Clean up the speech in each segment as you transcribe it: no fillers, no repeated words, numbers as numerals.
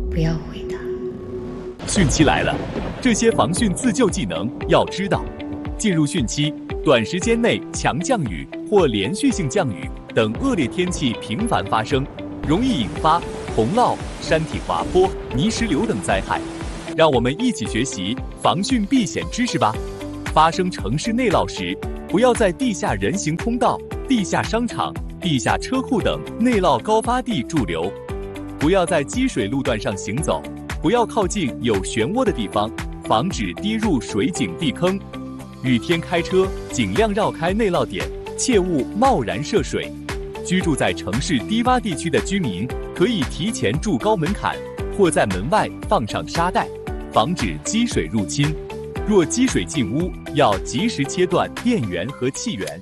不要回答。 汛期来了，这些防汛自救技能要知道。进入汛期，短时间内强降雨或连续性降雨等恶劣天气频繁发生，容易引发洪涝、山体滑坡、泥石流等灾害。让我们一起学习防汛避险知识吧。发生城市内涝时，不要在地下人行通道、地下商场、地下车库等内涝高发地驻留，不要在积水路段上行走，不要靠近有漩涡的地方，防止跌入水井地坑。雨天开车尽量绕开内涝点，切勿贸然涉水。居住在城市低洼地区的居民可以提前筑高门槛，或在门外放上沙袋，防止积水入侵。若积水进屋，要及时切断电源和气源。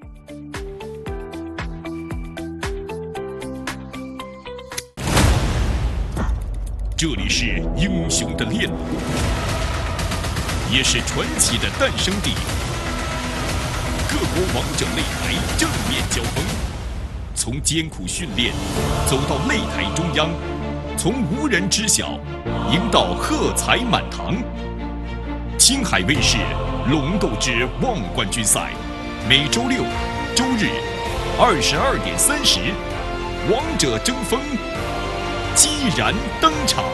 这里是英雄的炼炉，也是传奇的诞生地。各国王者擂台正面交锋，从艰苦训练走到擂台中央，从无人知晓赢到喝彩满堂。青海卫视《龙斗之望冠军赛》，每周六、周日22点30，王者争锋，激然登场。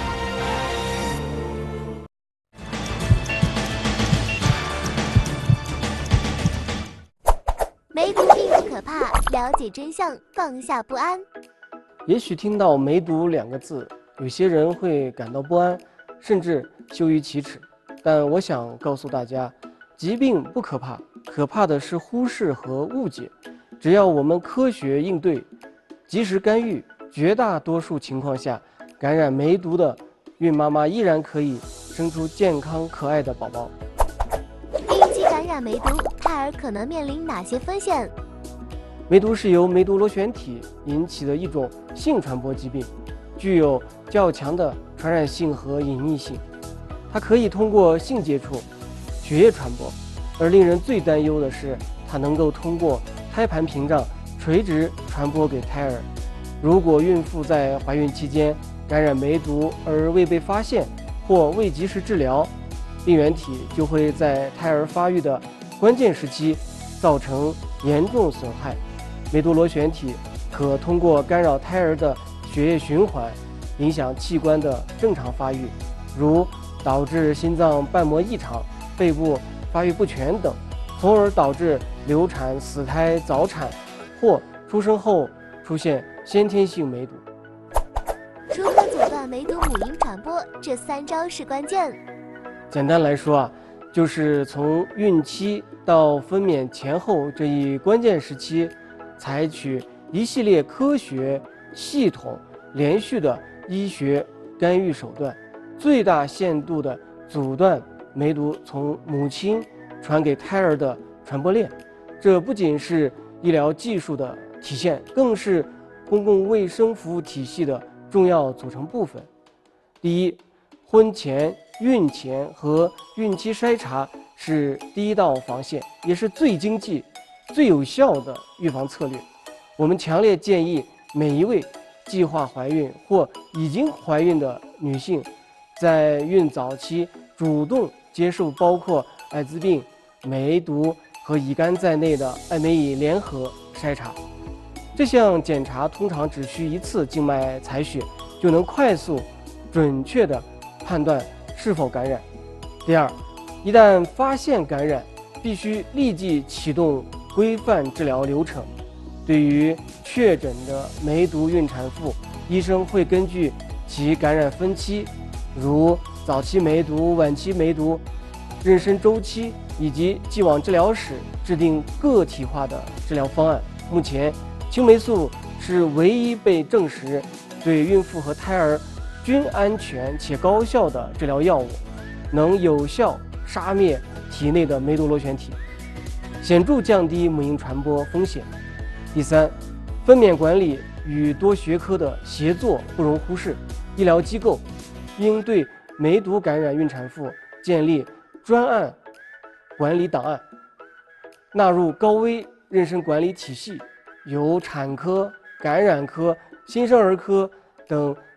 梅毒并不可怕，了解真相，放下不安。 也许听到梅毒2个字，有些人会感到不安，甚至羞于启齿。但我想告诉大家，疾病不可怕，可怕的是忽视和误解。只要我们科学应对，及时干预，绝大多数情况下，感染梅毒的孕妈妈依然可以生出健康可爱的宝宝。 孕期感染梅毒，胎儿可能面临哪些风险？ 梅毒是由梅毒螺旋体引起的一种性传播疾病，具有较强的传染性和隐匿性。它可以通过性接触、血液传播，而令人最担忧的是，它能够通过胎盘屏障垂直传播给胎儿。如果孕妇在怀孕期间感染梅毒而未被发现或未及时治疗，病原体就会在胎儿发育的关键时期造成严重损害。梅毒螺旋体可通过干扰胎儿的血液循环，影响器官的正常发育，如导致心脏瓣膜异常、肺部发育不全等，从而导致流产、死胎、早产或出生后出现先天性梅毒。 如何阻断梅毒母婴传播？这3招是关键。 简单来说就是从孕期到分娩前后这一关键时期，采取一系列科学、系统、连续的医学干预手段，最大限度地阻断梅毒从母亲传给胎儿的传播链。这不仅是医疗技术的体现，更是公共卫生服务体系的重要组成部分。第一，婚前、孕前和孕期筛查是第一道防线，也是最经济、最有效的预防策略。我们强烈建议每一位计划怀孕或已经怀孕的女性，在孕早期主动接受包括艾滋病、梅毒和乙肝在内的艾美乙联合筛查。这项检查通常只需1次静脉采血，就能快速、准确地判断是否感染。第二，一旦发现感染，必须立即启动规范治疗流程。对于确诊的梅毒孕产妇，医生会根据其感染分期，如早期梅毒、晚期梅毒、妊娠周期以及既往治疗史，制定个体化的治疗方案。目前，青霉素是唯一被证实对孕妇和胎儿均安全且高效的治疗药物，能有效杀灭体内的梅毒螺旋体，显著降低母婴传播风险。第三，分娩管理与多学科的协作不容忽视，医疗机构应对梅毒感染孕产妇建立专案管理档案，纳入高危妊娠管理体系，由产科、感染科、新生儿科等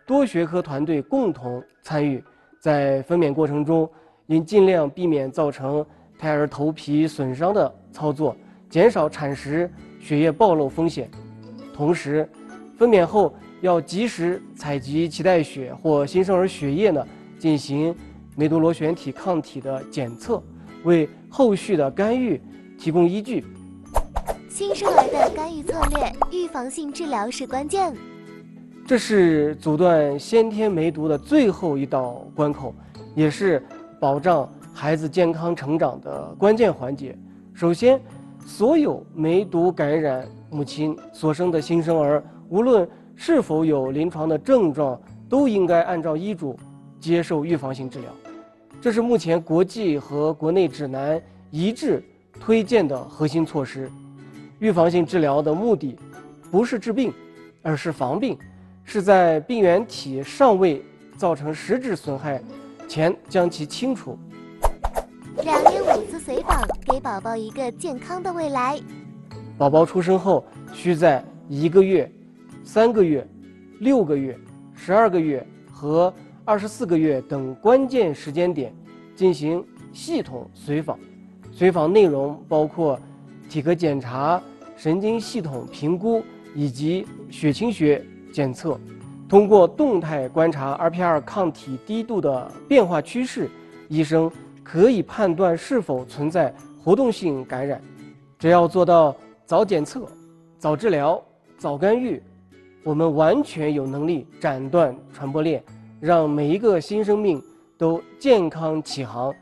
多学科团队共同参与，在分娩过程中应尽量避免造成胎儿头皮损伤的操作，减少产时血液暴露风险。同时，分娩后要及时采集脐带血或新生儿血液呢，进行梅毒螺旋体抗体的检测，为后续的干预提供依据。 新生儿的干预策略，预防性治疗是关键。 这是阻断先天梅毒的最后一道关口，也是保障孩子健康成长的关键环节。首先，所有梅毒感染母亲所生的新生儿，无论是否有临床的症状，都应该按照医嘱接受预防性治疗。这是目前国际和国内指南一致推荐的核心措施。预防性治疗的目的不是治病，而是防病，是在病原体尚未造成实质损害前将其清除。 2年5次随访，给宝宝一个健康的未来。 宝宝出生后，需在1个月、3个月、6个月、12个月和24个月等关键时间点进行系统随访。随访内容包括体格检查、神经系统评估以及血清学检测。通过动态观察 RPR 抗体低度的变化趋势，医生可以判断是否存在活动性感染。只要做到早检测、早治疗、早干预，我们完全有能力斩断传播链，让每一个新生命都健康起航。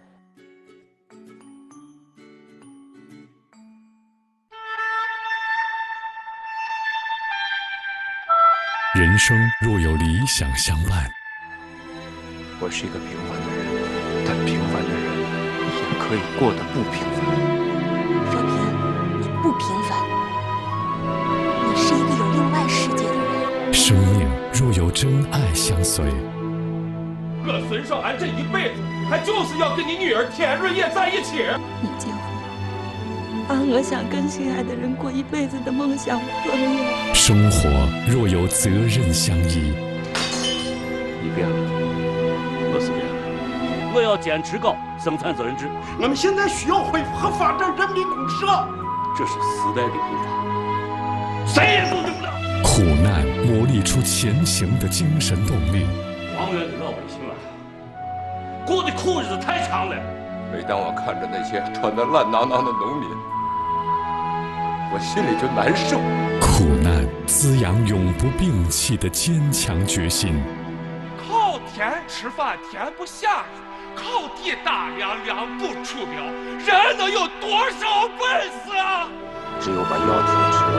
人生若有理想相伴， 我是一个平凡的人，但平凡的人也可以过得不平凡。 若平，你不平凡，你是一个有另外世界的人。 生命若有真爱相随， 我孙少安这一辈子，他就是要跟你女儿田润叶在一起。 你结婚，把我想跟心爱的人过一辈子的梦想破灭。 生活若有责任相依， 你变了，我是变了。 我要坚持搞生产责任制。 我们现在需要恢复和发展人民公社， 这是时代的步伐，谁也阻止不了。 苦难磨砺出前行的精神动力。 王源的老百姓啊，过的苦日子太长了。 每当我看着那些穿得烂囊囊的农民，我心里就难受。 苦难滋养永不摒弃的坚强决心。 靠天吃饭天不下雨，靠地打粮粮不出苗，人能有多少本事啊？ 只有把腰挺直了，